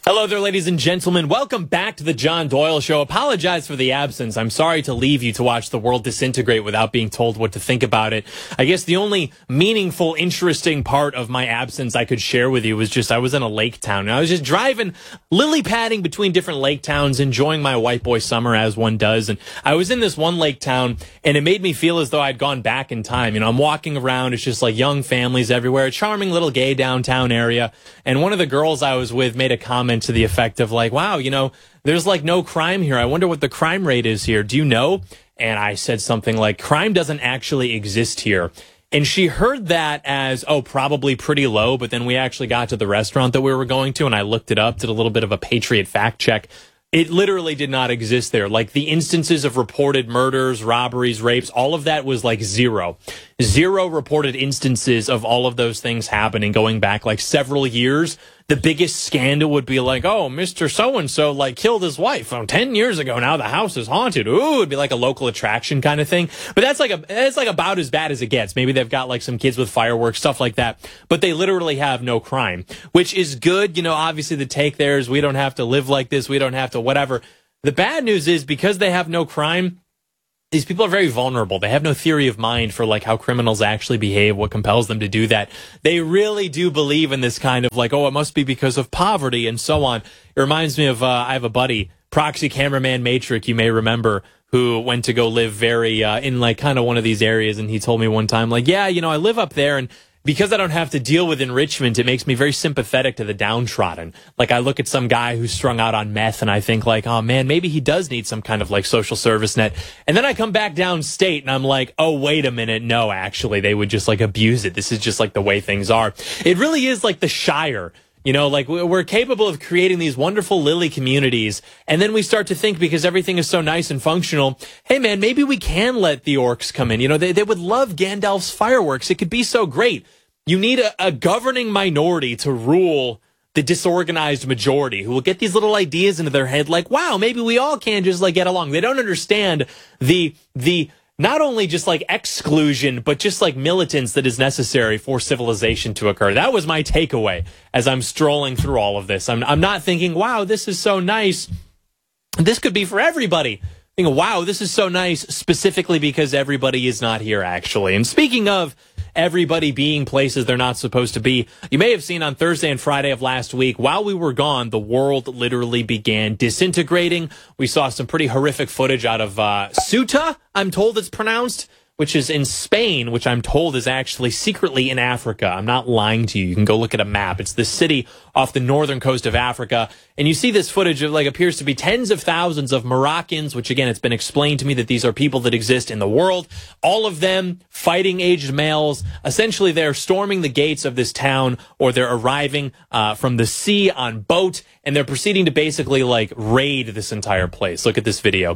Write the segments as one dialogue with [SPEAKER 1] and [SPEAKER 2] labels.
[SPEAKER 1] Hello there, ladies and gentlemen. Welcome back to the John Doyle Show. Apologize for the absence. I'm sorry to leave you to watch the world disintegrate without being told what to think about it. I guess the only meaningful, interesting part of my absence I could share with you was just I was in a lake town. And I was just driving, lily padding between different lake towns, enjoying my white boy summer as one does. And I was in this one lake town, and it made me feel as though I'd gone back in time. You know, I'm walking around. It's just like young families everywhere, a charming little gay downtown area. And one of the girls I was with made a comment to the effect of like, wow, you know, there's like no crime here. I wonder what the crime rate is here. Do you know? And I said something like, crime doesn't actually exist here. And she heard that as, oh, probably pretty low. But then we actually got to the restaurant that we were going to, and I looked it up, did a little bit of a Patriot fact check. It literally did not exist there. Like the instances of reported murders, robberies, rapes, all of that was like zero. Zero reported instances of all of those things happening going back like several years. The biggest scandal would be like, oh, Mr. So-and-so like killed his wife 10 years ago. Now the house is haunted. Ooh, it'd be like a local attraction kind of thing. But that's like about as bad as it gets. Maybe they've got like some kids with fireworks, stuff like that. But they literally have no crime, which is good. You know, obviously the take there is we don't have to live like this. We don't have to whatever. The bad news is because they have no crime, these people are very vulnerable. They have no theory of mind for like how criminals actually behave, what compels them to do that. They really do believe in this kind of like, oh, it must be because of poverty and so on. It reminds me of, I have a buddy, Proxy Cameraman Matrix, you may remember, who went to go live very, in like kind of one of these areas. And he told me one time like, yeah, you know, I live up there, and because I don't have to deal with enrichment, it makes me very sympathetic to the downtrodden. Like I look at some guy who's strung out on meth and I think like, oh man, maybe he does need some kind of like social service net. And then I come back downstate and I'm like, oh, wait a minute. No, actually, they would just like abuse it. This is just like the way things are. It really is like the Shire. You know, like we're capable of creating these wonderful lily communities. And then we start to think, because everything is so nice and functional, hey, man, maybe we can let the orcs come in. You know, they would love Gandalf's fireworks. It could be so great. You need a governing minority to rule the disorganized majority who will get these little ideas into their head like, wow, maybe we all can just like get along. They don't understand the not only just like exclusion, but just like militance that is necessary for civilization to occur. That was my takeaway as I'm strolling through all of this. I'm not thinking, wow, this is so nice. This could be for everybody. I'm thinking, wow, this is so nice specifically because everybody is not here, actually. And speaking of everybody being places they're not supposed to be, you may have seen on Thursday and Friday of last week, while we were gone, the world literally began disintegrating. We saw some pretty horrific footage out of Ceuta, I'm told it's pronounced, which is in Spain, which I'm told is actually secretly in Africa. I'm not lying to you. You can go look at a map. It's the city off the northern coast of Africa. And you see this footage of like appears to be tens of thousands of Moroccans, which again, it's been explained to me that these are people that exist in the world. All of them fighting aged males. Essentially, they're storming the gates of this town, or they're arriving from the sea on boat, and they're proceeding to basically like raid this entire place. Look at this video.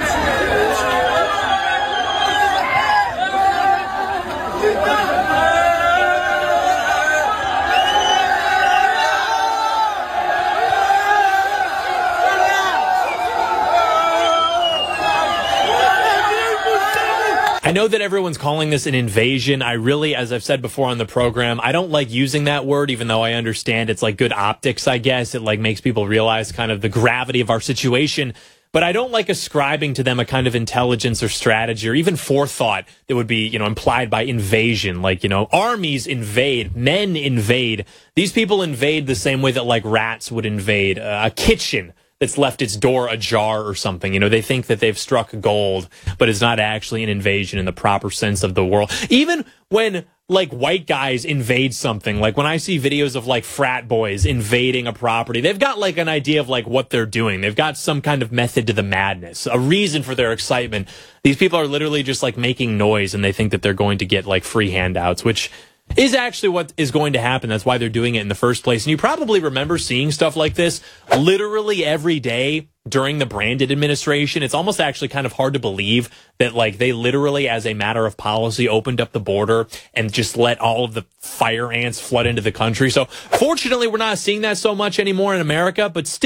[SPEAKER 1] I know that everyone's calling this an invasion. I really, as I've said before on the program, I don't like using that word, even though I understand it's like good optics, I guess. It like makes people realize kind of the gravity of our situation. But I don't like ascribing to them a kind of intelligence or strategy or even forethought that would be, you know, implied by invasion. Like, you know, armies invade, men invade. These people invade the same way that like rats would invade a kitchen that's left its door ajar or something. You know, they think that they've struck gold, but it's not actually an invasion in the proper sense of the world. Even when like white guys invade something, like when I see videos of like frat boys invading a property, they've got like an idea of like what they're doing. They've got some kind of method to the madness, a reason for their excitement. These people are literally just like making noise, and they think that they're going to get like free handouts, which is actually what is going to happen. That's why they're doing it in the first place. And you probably remember seeing stuff like this literally every day during the Brandon administration. It's almost actually kind of hard to believe that like they literally, as a matter of policy, opened up the border and just let all of the fire ants flood into the country. So fortunately, we're not seeing that so much anymore in America, but still,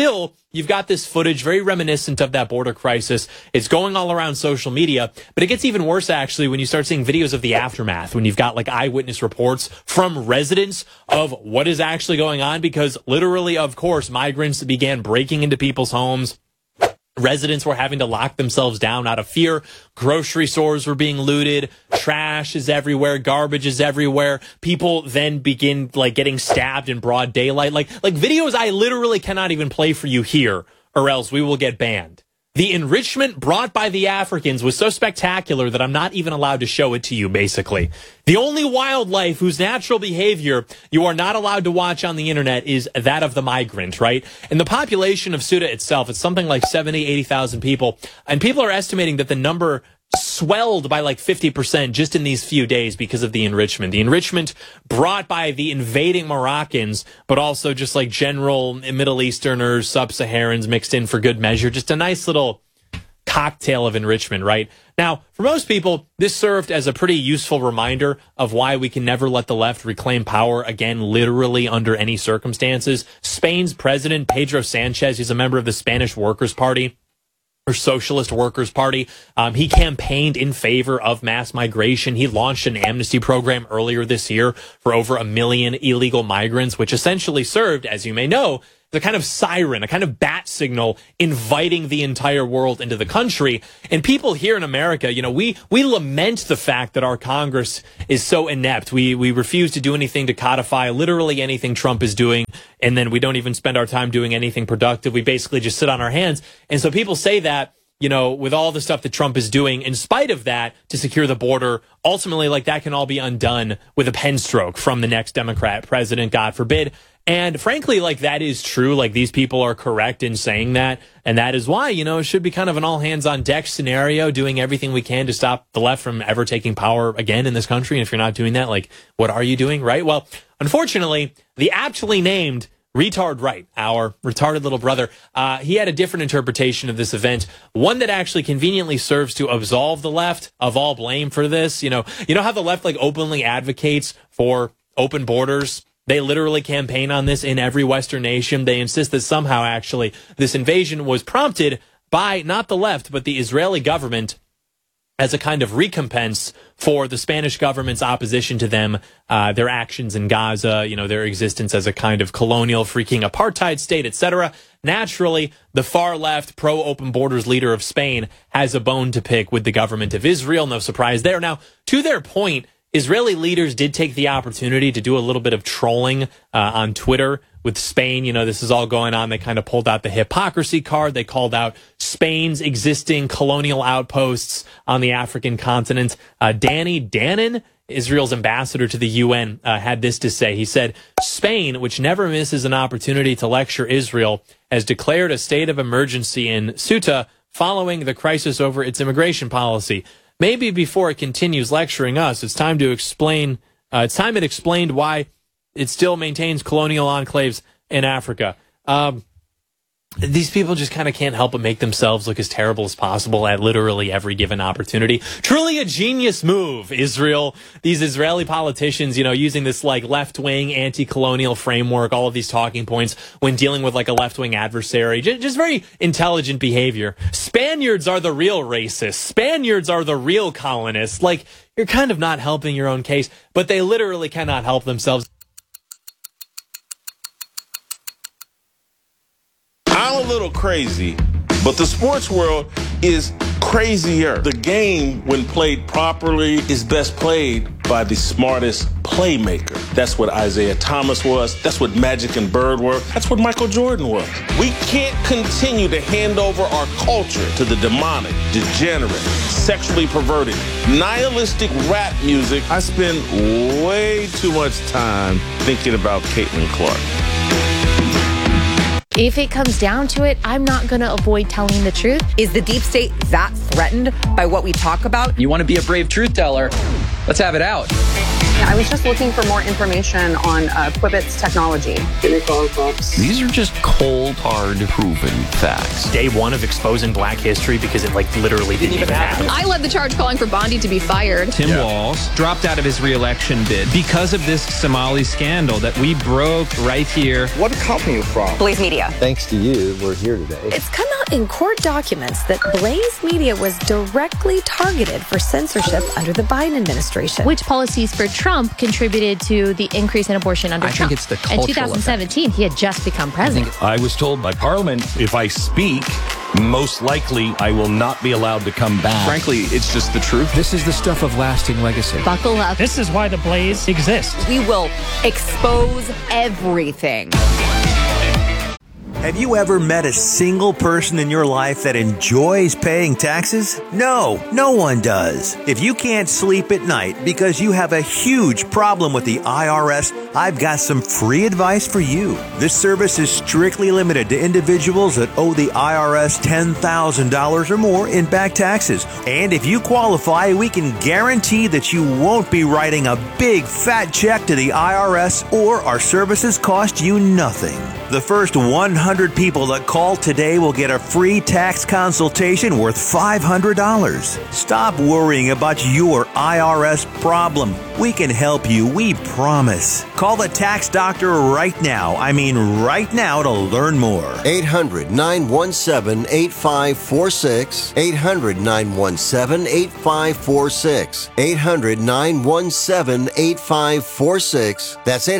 [SPEAKER 1] you've got this footage very reminiscent of that border crisis. It's going all around social media, but it gets even worse actually when you start seeing videos of the aftermath, when you've got like eyewitness reports from residents of what is actually going on, because literally, of course, migrants began breaking into people's homes. Residents were having to lock themselves down out of fear. Grocery stores were being looted. Trash is everywhere. Garbage is everywhere. People then begin like getting stabbed in broad daylight. Like videos I literally cannot even play for you here, or else we will get banned. The enrichment brought by the Africans was so spectacular that I'm not even allowed to show it to you, basically. The only wildlife whose natural behavior you are not allowed to watch on the internet is that of the migrant, right? And the population of Ceuta itself, it's something like 70, 80,000 people. And people are estimating that the number swelled by like 50% just in these few days because of the enrichment. The enrichment brought by the invading Moroccans, but also just like general Middle Easterners, Sub-Saharans mixed in for good measure. Just a nice little cocktail of enrichment, right? Now, for most people, this served as a pretty useful reminder of why we can never let the left reclaim power again, literally under any circumstances. Spain's president, Pedro Sanchez, he's a member of the Spanish Workers' Party, or Socialist Workers' Party. He campaigned in favor of mass migration. He launched an amnesty program earlier this year for over 1 million illegal migrants, which essentially served, as you may know, the kind of siren, a kind of bat signal inviting the entire world into the country. And people here in America, you know, we lament the fact that our Congress is so inept. We refuse to do anything to codify literally anything Trump is doing. And then we don't even spend our time doing anything productive. We basically just sit on our hands. And so people say that, you know, with all the stuff that Trump is doing, in spite of that, to secure the border, ultimately, like, that can all be undone with a pen stroke from the next Democrat president, God forbid. And frankly, like, that is true. Like, these people are correct in saying that. And that is why, you know, it should be kind of an all hands on deck scenario, doing everything we can to stop the left from ever taking power again in this country. And if you're not doing that, like, what are you doing, right? Well, unfortunately, the aptly named Retard Right, our retarded little brother, he had a different interpretation of this event, one that actually conveniently serves to absolve the left of all blame for this. You know how the left like openly advocates for open borders? They literally campaign on this in every Western nation. They insist that somehow actually this invasion was prompted by not the left, but the Israeli government as a kind of recompense for the Spanish government's opposition to them, their actions in Gaza, you know, their existence as a kind of colonial freaking apartheid state, etc. Naturally, the far left pro-open borders leader of Spain has a bone to pick with the government of Israel. No surprise there. Now, to their point, Israeli leaders did take the opportunity to do a little bit of trolling on Twitter with Spain. You know, this is all going on. They kind of pulled out the hypocrisy card. They called out Spain's existing colonial outposts on the African continent. Danny Danon, Israel's ambassador to the UN, had this to say. He said, Spain, which never misses an opportunity to lecture Israel, has declared a state of emergency in Ceuta following the crisis over its immigration policy. Maybe before it continues lecturing us, it's time to explain. It's time it explained why it still maintains colonial enclaves in Africa. These people just kind of can't help but make themselves look as terrible as possible at literally every given opportunity. Truly a genius move, Israel. These Israeli politicians, you know, using this like left-wing anti-colonial framework, all of these talking points when dealing with like a left-wing adversary. Just very intelligent behavior. Spaniards are the real racists. Spaniards are the real colonists. Like, you're kind of not helping your own case, but they literally cannot help themselves.
[SPEAKER 2] I'm a little crazy, but the sports world is crazier. The game, when played properly, is best played by the smartest playmaker. That's what Isaiah Thomas was. That's what Magic and Bird were. That's what Michael Jordan was. We can't continue to hand over our culture to the demonic, degenerate, sexually perverted, nihilistic rap music. I spend way too much time thinking about Caitlin Clark.
[SPEAKER 3] If it comes down to it, I'm not going to avoid telling the truth.
[SPEAKER 4] Is the deep state that threatened by what we talk about?
[SPEAKER 5] You want to be a brave truth teller? Let's have it out.
[SPEAKER 4] I was just looking for more information on Quibbit's technology.
[SPEAKER 5] These are just cold, hard, proven facts.
[SPEAKER 1] Day one of exposing Black history because it literally didn't even happen.
[SPEAKER 6] I led the charge calling for Bondi to be fired.
[SPEAKER 7] Tim Walz dropped out of his re-election bid because of this Somali scandal that we broke right here.
[SPEAKER 8] What company are you from?
[SPEAKER 9] Blaze Media.
[SPEAKER 10] Thanks to you, we're here today.
[SPEAKER 11] It's come out in court documents that Blaze Media was directly targeted for censorship under the Biden administration.
[SPEAKER 3] Which policies for Trump contributed to the increase in abortion under Trump?
[SPEAKER 7] I think it's the cultural
[SPEAKER 3] In 2017, he had just become president.
[SPEAKER 12] I was told by Parliament, if I speak, most likely I will not be allowed to come back.
[SPEAKER 5] Frankly, it's just the truth.
[SPEAKER 7] This is the stuff of lasting legacy.
[SPEAKER 3] Buckle up.
[SPEAKER 1] This is why the Blaze exists.
[SPEAKER 9] We will expose everything.
[SPEAKER 13] Have you ever met a single person in your life that enjoys paying taxes? No, no one does. If you can't sleep at night because you have a huge problem with the IRS, I've got some free advice for you. This service is strictly limited to individuals that owe the IRS $10,000 or more in back taxes. And if you qualify, we can guarantee that you won't be writing a big fat check to the IRS, or our services cost you nothing. The first 100 people that call today will get a free tax consultation worth $500. Stop worrying about your IRS problem. We can help you, we promise. Call the tax doctor right now. I mean right now, to learn more.
[SPEAKER 14] 800-917-8546. 800-917-8546. 800-917-8546. That's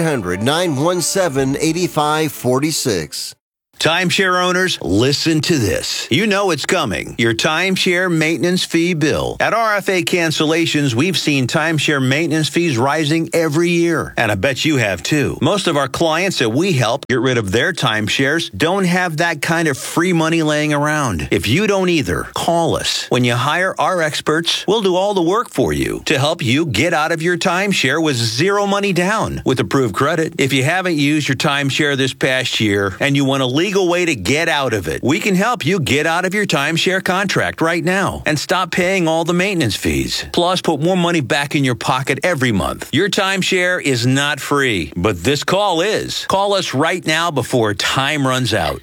[SPEAKER 14] 800-917-8546.
[SPEAKER 15] Timeshare owners, listen to this. You know it's coming. Your timeshare maintenance fee bill. At RFA Cancellations, we've seen timeshare maintenance fees rising every year. And I bet you have too. Most of our clients that we help get rid of their timeshares don't have that kind of free money laying around. If you don't either, call us. When you hire our experts, we'll do all the work for you to help you get out of your timeshare with zero money down with approved credit. If you haven't used your timeshare this past year and you want to legal way to get out of it, we can help you get out of your timeshare contract right now and stop paying all the maintenance fees. Plus, put more money back in your pocket every month. Your timeshare is not free, but this call is. Call us right now before time runs out.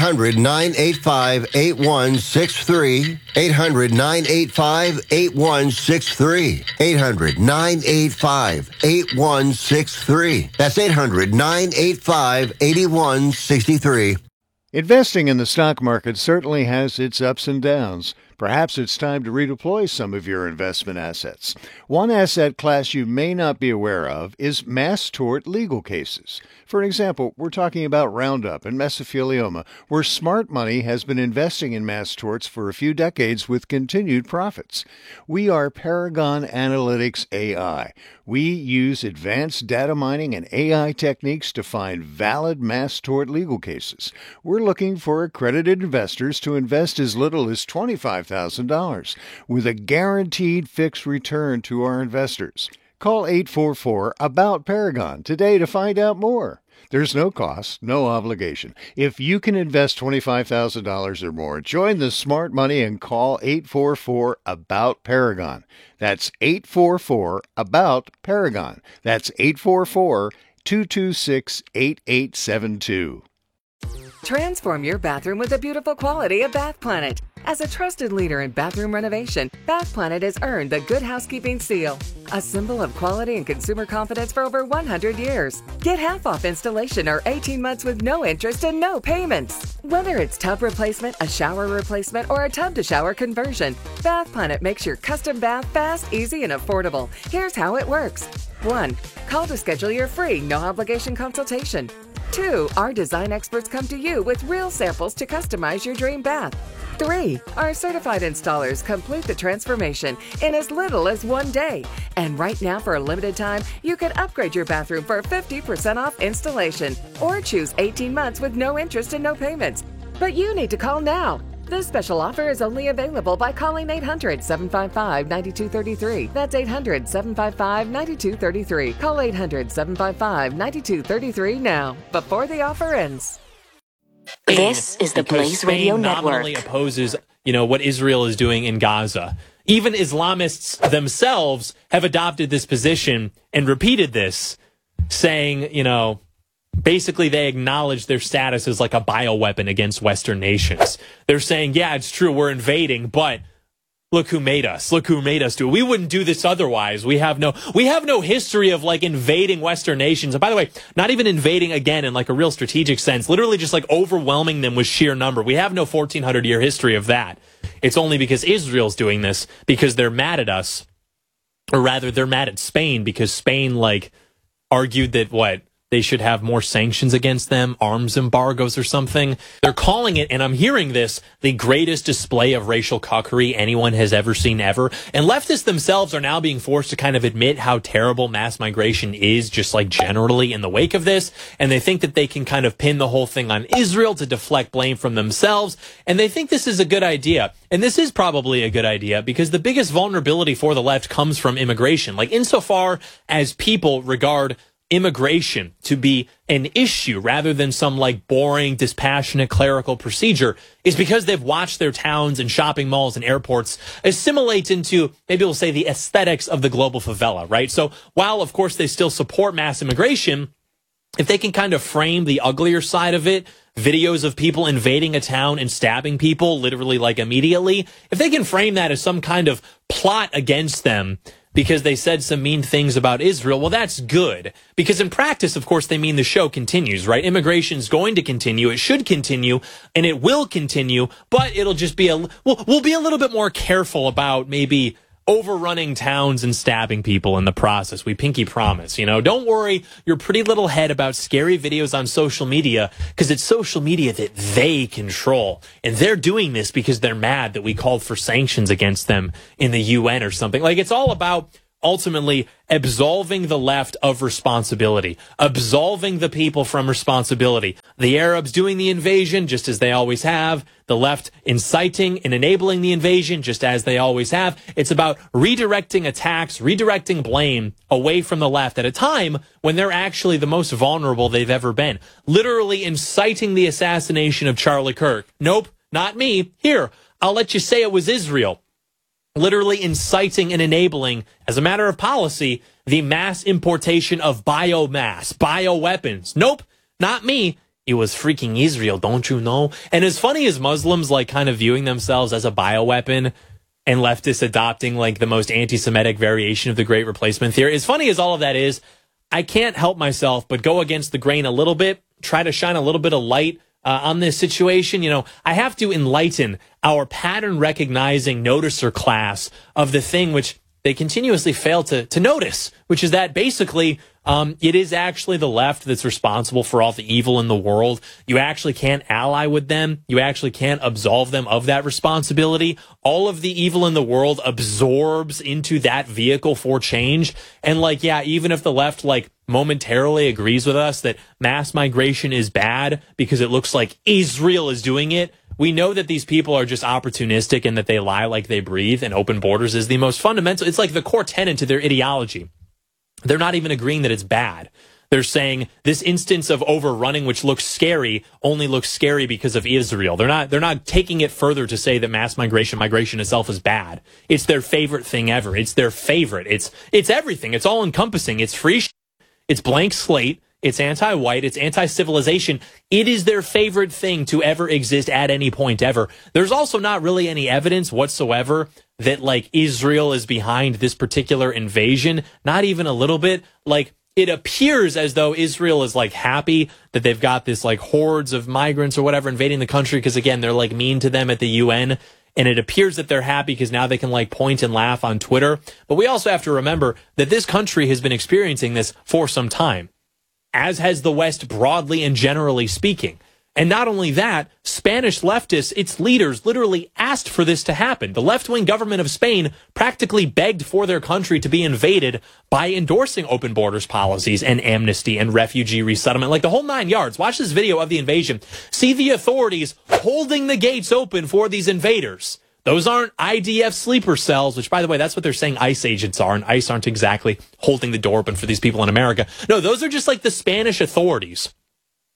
[SPEAKER 14] 800-985-8163. 800-985-8163. 800-985-8163. That's 800-985-8163.
[SPEAKER 16] Investing in the stock market certainly has its ups and downs. Perhaps it's time to redeploy some of your investment assets. One asset class you may not be aware of is mass tort legal cases. For example, we're talking about Roundup and mesothelioma, where smart money has been investing in mass torts for a few decades with continued profits. We are Paragon Analytics AI. We use advanced data mining and AI techniques to find valid mass tort legal cases. We're looking for accredited investors to invest as little as $25,000 with a guaranteed fixed return to our investors. Call 844-ABOUT-PARAGON today to find out more. There's no cost, no obligation. If you can invest $25,000 or more, join the smart money and call 844-ABOUT-PARAGON. That's 844-ABOUT-PARAGON. That's 844-226-8872.
[SPEAKER 17] Transform your bathroom with the beautiful quality of Bath Planet. As a trusted leader in bathroom renovation, Bath Planet has earned the Good Housekeeping seal, a symbol of quality and consumer confidence for over 100 years. Get half off installation or 18 months with no interest and no payments. Whether it's tub replacement, a shower replacement, or a tub-to-shower conversion, Bath Planet makes your custom bath fast, easy, and affordable. Here's how it works. 1. Call to schedule your free, no-obligation consultation. 2. Our design experts come to you with real samples to customize your dream bath. 3. Our certified installers complete the transformation in as little as 1 day. And right now, for a limited time, you can upgrade your bathroom for 50% off installation or choose 18 months with no interest and no payments. But you need to call now. This special offer is only available by calling 800-755-9233. That's 800-755-9233. Call 800-755-9233 now, before the offer ends.
[SPEAKER 11] This is the Blaze Radio
[SPEAKER 1] Spain
[SPEAKER 11] Network.
[SPEAKER 1] nominally opposes, what Israel is doing in Gaza. Even Islamists themselves have adopted this position and repeated this, saying, you know, basically they acknowledge their status as like a bioweapon against Western nations. They're saying, yeah, it's true, we're invading, but look who made us. Look who made us do it. We wouldn't do this otherwise. We have no history of like invading Western nations. And by the way, not even invading again in like a real strategic sense, literally just like overwhelming them with sheer number. We have no 1400-year history of that. It's only because Israel's doing this because they're mad at us, or rather they're mad at Spain because Spain like argued that they should have more sanctions against them, arms embargoes or something. They're calling it, and I'm hearing this, the greatest display of racial cuckery anyone has ever seen ever. And leftists themselves are now being forced to kind of admit how terrible mass migration is, just like generally in the wake of this. And they think that they can kind of pin the whole thing on Israel to deflect blame from themselves. And they think this is a good idea. And this is probably a good idea because the biggest vulnerability for the left comes from immigration. Like insofar as people regard immigration to be an issue rather than some like boring, dispassionate clerical procedure is because they've watched their towns and shopping malls and airports assimilate into, maybe we'll say, the aesthetics of the global favela, right? So while, of course, they still support mass immigration, if they can kind of frame the uglier side of it, videos of people invading a town and stabbing people literally like immediately, if they can frame that as some kind of plot against them because they said some mean things about Israel, well, that's good. Because in practice, of course, they mean the show continues, right? Immigration is going to continue. It should continue, and it will continue, but it'll just be we'll be a little bit more careful about maybe overrunning towns and stabbing people in the process. We pinky promise, you know. Don't worry your pretty little head about scary videos on social media, because it's social media that they control. And they're doing this because they're mad that we called for sanctions against them in the UN or something. Like, it's all about ultimately absolving the left of responsibility, absolving the people from responsibility. The Arabs doing the invasion, just as they always have. The left inciting and enabling the invasion, just as they always have. It's about redirecting attacks, redirecting blame away from the left at a time when they're actually the most vulnerable they've ever been. Literally inciting the assassination of Charlie Kirk. Nope, not me. Here, I'll let you say it was Israel. Literally inciting and enabling, as a matter of policy, the mass importation of biomass, bioweapons. Nope, not me. It was freaking Israel, don't you know? And as funny as Muslims like kind of viewing themselves as a bioweapon and leftists adopting like the most anti-Semitic variation of the Great Replacement theory, as funny as all of that is, I can't help myself but go against the grain a little bit, try to shine a little bit of light on this situation. You know, I have to enlighten our pattern recognizing noticer class of the thing which they continuously fail to notice, which is that basically it is actually the left that's responsible for all the evil in the world. You actually can't ally with them. You actually can't absolve them of that responsibility. All of the evil in the world absorbs into that vehicle for change. And like, yeah, even if the left like momentarily agrees with us that mass migration is bad because it looks like Israel is doing it, we know that these people are just opportunistic and that they lie like they breathe, and open borders is the most fundamental. It's like the core tenet to their ideology. They're not even agreeing that it's bad. They're saying this instance of overrunning, which looks scary, only looks scary because of Israel. They're not taking it further to say that mass migration itself is bad. It's their favorite thing ever. It's their favorite. It's everything. It's all encompassing. It's free. It's blank slate. It's anti-white. It's anti-civilization. It is their favorite thing to ever exist at any point ever. There's also not really any evidence whatsoever that like Israel is behind this particular invasion. Not even a little bit. Like, it appears as though Israel is like happy that they've got this like hordes of migrants or whatever invading the country because again, they're like mean to them at the UN. And it appears that they're happy because now they can like point and laugh on Twitter. But we also have to remember that this country has been experiencing this for some time, as has the West broadly and generally speaking. And not only that, Spanish leftists, its leaders, literally asked for this to happen. The left-wing government of Spain practically begged for their country to be invaded by endorsing open borders policies and amnesty and refugee resettlement, like the whole 9 yards. Watch this video of the invasion. See the authorities holding the gates open for these invaders. Those aren't IDF sleeper cells, which, by the way, that's what they're saying ICE agents are, and ICE aren't exactly holding the door open for these people in America. No, those are just like the Spanish authorities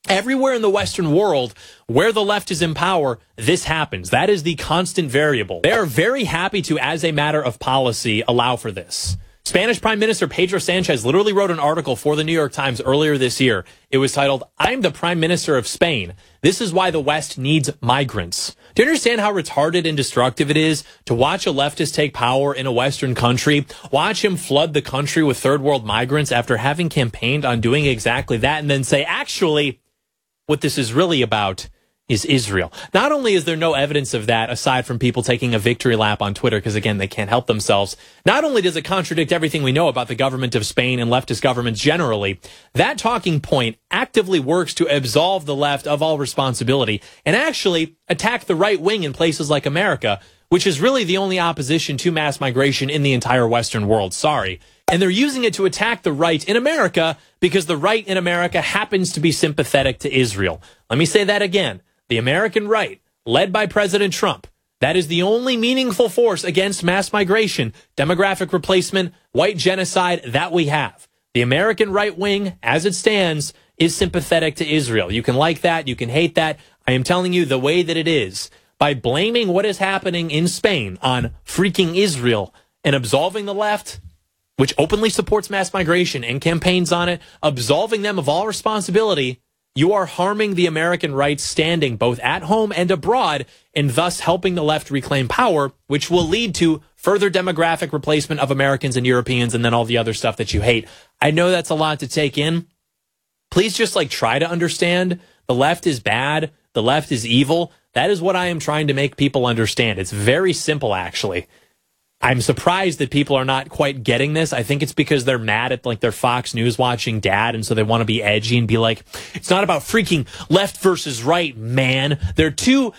[SPEAKER 1] Everywhere in the Western world where the left is in power, this happens. That is the constant variable. They are very happy to, as a matter of policy, allow for this. Spanish Prime Minister Pedro Sanchez literally wrote an article for the New York Times earlier this year. It was titled, "I'm the Prime Minister of Spain. This is why the West needs migrants." Do you understand how retarded and destructive it is to watch a leftist take power in a Western country, watch him flood the country with third world migrants after having campaigned on doing exactly that, and then say, actually, what this is really about is Israel. Not only is there no evidence of that, aside from people taking a victory lap on Twitter, because again, they can't help themselves. Not only does it contradict everything we know about the government of Spain and leftist governments generally, that talking point actively works to absolve the left of all responsibility and actually attack the right wing in places like America, which is really the only opposition to mass migration in the entire Western world. Sorry. And they're using it to attack the right in America because the right in America happens to be sympathetic to Israel. Let me say that again. The American right, led by President Trump, that is the only meaningful force against mass migration, demographic replacement, white genocide that we have. The American right wing, as it stands, is sympathetic to Israel. You can like that, you can hate that. I am telling you the way that it is. By blaming what is happening in Spain on freaking Israel and absolving the left, which openly supports mass migration and campaigns on it, absolving them of all responsibility, you are harming the American right's standing both at home and abroad, and thus helping the left reclaim power, which will lead to further demographic replacement of Americans and Europeans and then all the other stuff that you hate. I know that's a lot to take in. Please just try to understand. The left is bad. The left is evil. That is what I am trying to make people understand. It's very simple, actually. I'm surprised that people are not quite getting this. I think it's because they're mad at their Fox News watching dad, and so they want to be edgy and be like, it's not about freaking left versus right, man. They're two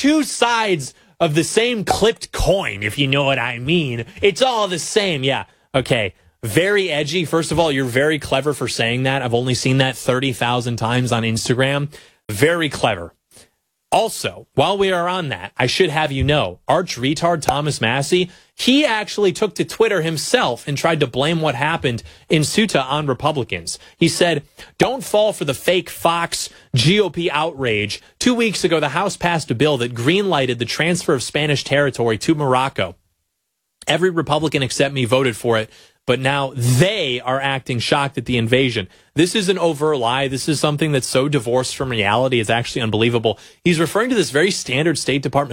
[SPEAKER 1] sides of the same clipped coin, if you know what I mean. It's all the same. Yeah. Okay. Very edgy. First of all, you're very clever for saying that. I've only seen that 30,000 times on Instagram. Very clever. Also, while we are on that, I should have you know, arch retard Thomas Massie, he actually took to Twitter himself and tried to blame what happened in Ceuta on Republicans. He said, don't fall for the fake Fox GOP outrage. 2 weeks ago, the House passed a bill that greenlighted the transfer of Spanish territory to Morocco. Every Republican except me voted for it, but now they are acting shocked at the invasion. This is an overt lie. This is something that's so divorced from reality. It's actually unbelievable. He's referring to this very standard State Department